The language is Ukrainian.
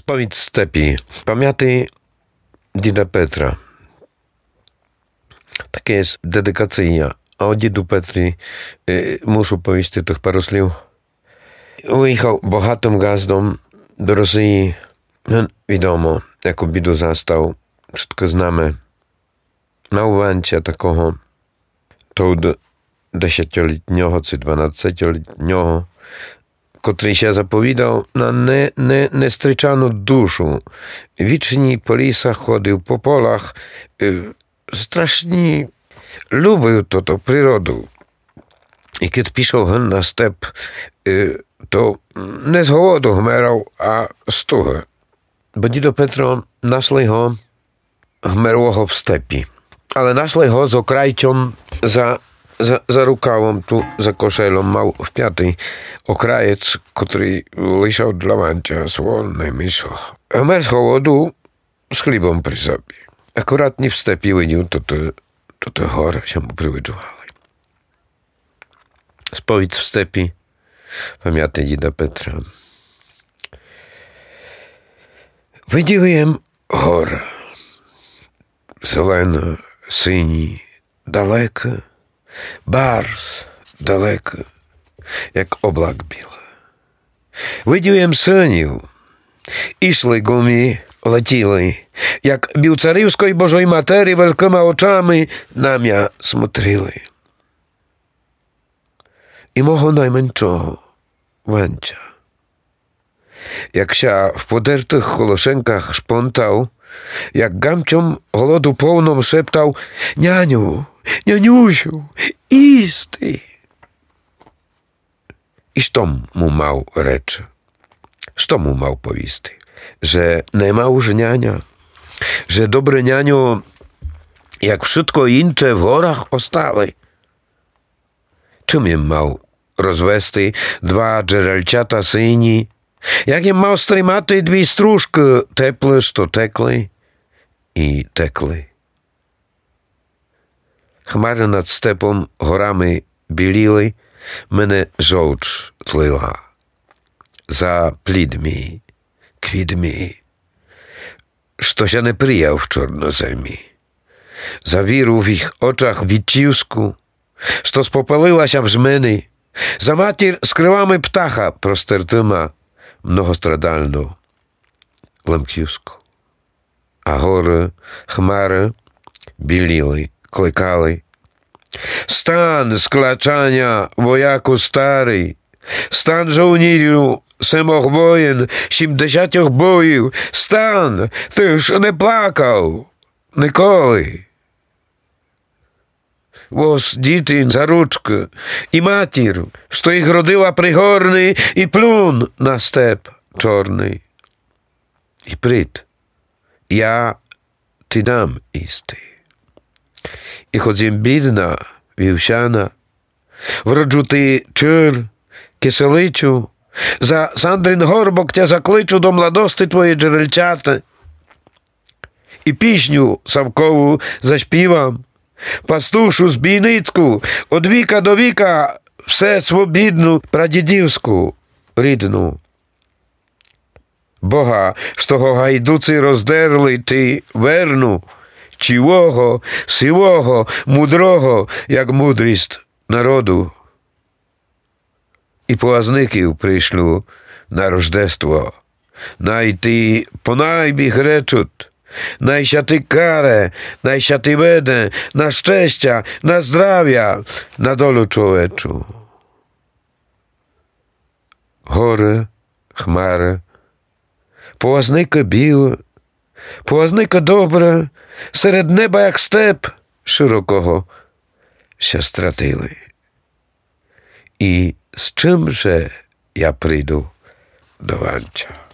Сповідь степі. Пам'яти діда Петра. Таке є дедикація. А о діду Петрі мушу повісти тих пару слів. Виїхав багатим газдом до Росії. Відомо, яку біду застав. Wszystko znamy. Małwancia такого, того 10-літнього чи 12-літнього, котрий ще заповідав на нестрічану душу. Вічні по лісах ходив, по полах. Страшні любив то природу. І kiedy пішов на степ, то не з голоду гмерав, а з туги. Бо дідо Петро нашли його гмерлого в степі. Але нашли його з okrajcą za rukawą, tu za koszelą, mał w piątej okrajec, który leżał dla Wancia słonny myszo. Gmer z hołodu z chlibą przy sobie. Akurat nie w stepie łynił, to te chore się mu przywyczuwały. Spowiedź w stepi, pamiętaj dzida Petra. Видівуєм гора, зелена, сині, далека, барс далека, як облак біла. Видівуєм синів, ішли гумі, летіли, як білцарівської Божої Матері великими очами на м'я смотрили. І мого найменшого Ванча, якся w podертych холошенках szpontał, jak gamciom głodu pełną szeptał: Nianiu, nianiusiu, isty. I što mu mał rzecz? Što mu mał powisty? Że nie ma już niania, że dobre nianio, jak wszystko incze w gorach ostale. Czym im mał rozwesty dwa dżerelciata syni, jak im mał strymaty dwie stróżki teple, što tekli i tekli. Chmary nad stepą gorami біліли, мене żołcz tlila. Za plidmi, kwidmi, što się nie prijał w czornozemi. Za wiru w ich oczach wiciusku, što spopaliła się w żmeny. Za matir z krylami ptacha prostertyma, mnohostradalną lemkiusku. A gory, chmary біліли, klekali. Stan sklaczania, wojaku stary, stan żołnierzu, semoch wojen, 70 boił, stan, tyż nie plakał, nikoli. Wos dzitin za ruczkę i matir, što ich rodyła prygorny i plun na step czorny. I pryd, ja ty dam isty. I chodziem bidna, wiełsiana, wrodzу ty czyr, kieseliciu, za Sanдрин горбок тя закличу до младости твої джерельчата. І пісню Савкову заспівам, пастушу збійницьку, од віка до віка, все свобідну прадідівську рідну. Бога, з того гайдуці роздерли ти верну, чивого, сивого, мудрого, як мудрість народу. І поазників прийшлю на рождество. Найти понайбіг речуть, najsia ty karę, najsia ty będę, na szczęścia, na zdrowia, na dolu człoweczu. Горе, хмари, поłaзника біле, поłaзника добре, серед неба, як степ широкого, ся стратили. І з чим же я прийду до Ванча?